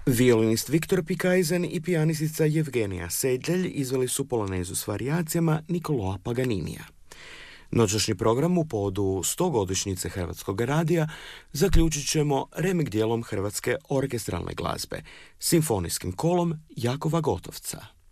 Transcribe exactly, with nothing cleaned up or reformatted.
Violinist Viktor Pikajzen i pijanistica Jevgenija Sedljelj izveli su polonezu s varijacijama Niccolò Paganinija. Noćašnji program u povodu stogodišnjice Hrvatskog radija zaključit ćemo remek dijelom hrvatske orkestralne glazbe, simfonijskim kolom Jakova Gotovca.